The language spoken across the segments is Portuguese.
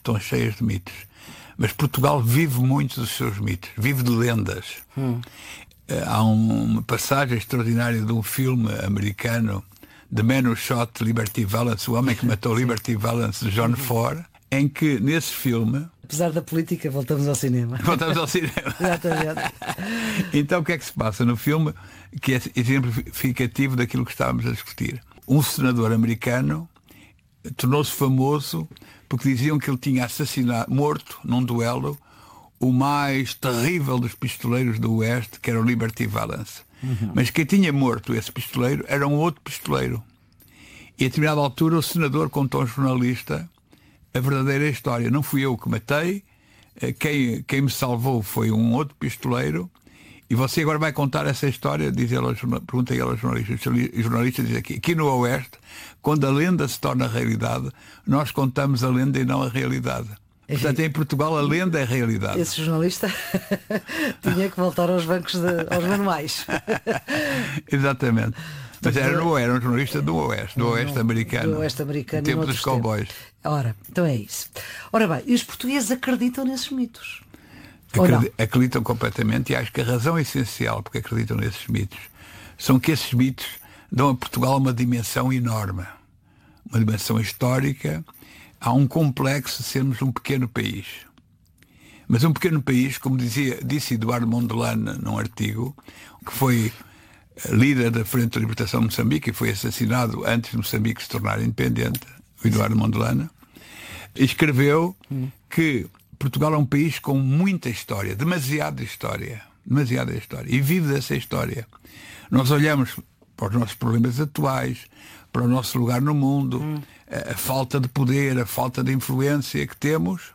estão cheias de mitos. Mas Portugal vive muito dos seus mitos, vive de lendas. Há uma passagem extraordinária de um filme americano, The Man Who Shot Liberty Valance, o homem que matou Liberty Valance, de John Ford, em que nesse filme... Apesar da política, voltamos ao cinema. Voltamos ao cinema. Exatamente. Então o que é que se passa no filme que é exemplificativo daquilo que estávamos a discutir? Um senador americano tornou-se famoso porque diziam que ele tinha assassinado, morto num duelo, o mais terrível dos pistoleiros do Oeste, que era o Liberty Valance. Mas quem tinha morto esse pistoleiro era um outro pistoleiro. E a determinada altura o senador contou ao jornalista a verdadeira história. Não fui eu que matei, quem me salvou foi um outro pistoleiro, e você agora vai contar essa história, diz ele, pergunta ele ao jornalista. O jornalista diz aqui no Oeste, quando a lenda se torna realidade, nós contamos a lenda e não a realidade. Portanto, em Portugal a lenda é a realidade. Esse jornalista tinha que voltar aos bancos, aos manuais. Exatamente. Mas era um jornalista do Oeste americano. Do Oeste americano. No tempo dos cowboys. Ora, então é isso. Ora bem, e os portugueses acreditam nesses mitos? Acreditam completamente, e acho que a razão essencial porque acreditam nesses mitos são que esses mitos dão a Portugal uma dimensão enorme. Uma dimensão histórica. Há um complexo de sermos um pequeno país. Mas um pequeno país, como disse Eduardo Mondlane num artigo, que foi líder da Frente de Libertação de Moçambique e foi assassinado antes de Moçambique se tornar independente, o Eduardo Mondlane, escreveu que Portugal é um país com muita história, demasiada história, e vive dessa história. Nós olhamos para os nossos problemas atuais, para o nosso lugar no mundo, a falta de poder, a falta de influência que temos,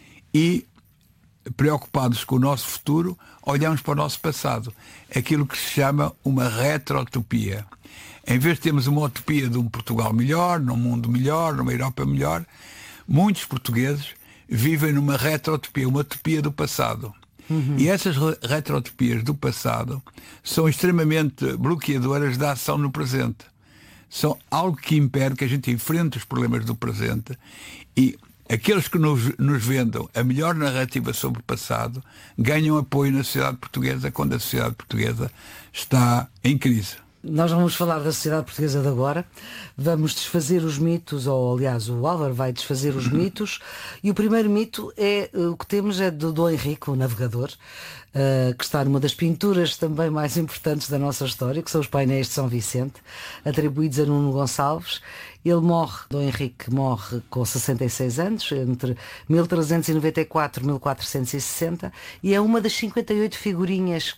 e preocupados com o nosso futuro, olhamos para o nosso passado. Aquilo que se chama uma retrotopia. Em vez de termos uma utopia de um Portugal melhor, num mundo melhor, numa Europa melhor, muitos portugueses vivem numa retrotopia, uma utopia do passado. E essas retrotopias do passado são extremamente bloqueadoras da ação no presente. São algo que impede que a gente enfrente os problemas do presente, e aqueles que nos vendam a melhor narrativa sobre o passado ganham apoio na sociedade portuguesa quando a sociedade portuguesa está em crise. Nós vamos falar da sociedade portuguesa de agora, vamos desfazer os mitos, ou aliás o Álvaro vai desfazer os mitos, e o primeiro mito o que temos é do Dom Henrique, o navegador, que está numa das pinturas também mais importantes da nossa história, que são os painéis de São Vicente, atribuídos a Nuno Gonçalves. Ele Dom Henrique morre com 66 anos, entre 1394 e 1460, e é uma das 58 figuras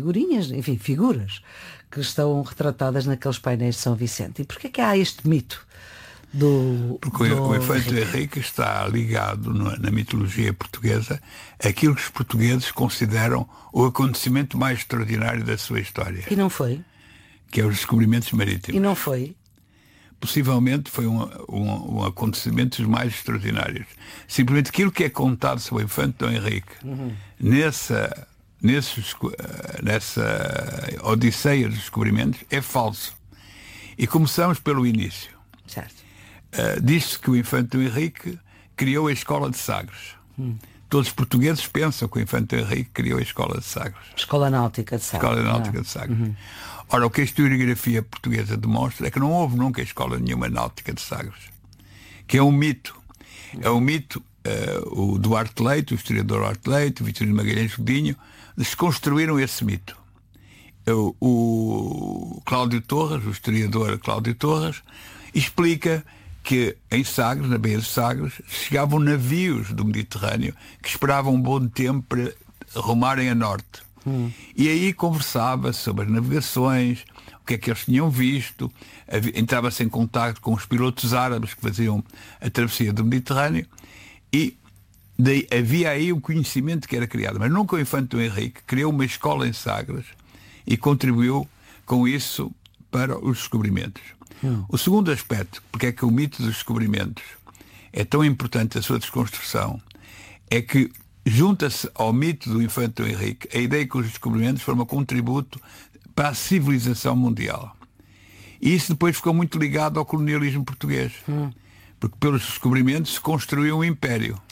que estão retratadas naqueles painéis de São Vicente. E porquê que há este mito Porque o Infante Henrique está ligado na mitologia portuguesa àquilo que os portugueses consideram o acontecimento mais extraordinário da sua história. E não foi? Que é os descobrimentos marítimos. E não foi? Possivelmente foi um acontecimento dos mais extraordinários. Simplesmente aquilo que é contado sobre o Infante Dom Henrique nessa odisseia dos descobrimentos é falso. E começamos pelo início. Certo. Diz-se que o Infante Dom Henrique criou a Escola de Sagres. Todos os portugueses pensam que o Infante Dom Henrique criou a Escola de Sagres. Escola Náutica de Sagres. Escola Náutica de Sagres. Ora, o que a historiografia portuguesa demonstra é que não houve nunca escola nenhuma náutica de Sagres. Que é um mito. É um mito. O Duarte Leite, o historiador Duarte Leite, o Vitorino Magalhães Godinho, desconstruíram esse mito. O Cláudio Torres, o historiador Cláudio Torres, explica que em Sagres, na Baía de Sagres, chegavam navios do Mediterrâneo que esperavam um bom tempo para rumarem a norte. E aí conversava sobre as navegações, o que é que eles tinham visto, entrava-se em contacto com os pilotos árabes que faziam a travessia do Mediterrâneo, e daí havia aí um conhecimento que era criado. Mas nunca o Infante Dom Henrique criou uma escola em Sagres e contribuiu com isso para os descobrimentos. O segundo aspecto, porque é que o mito dos descobrimentos é tão importante a sua desconstrução, é que junta-se ao mito do Infante Dom Henrique a ideia que os descobrimentos foram um contributo para a civilização mundial. E isso depois ficou muito ligado ao colonialismo português. Porque pelos descobrimentos se construiu um império.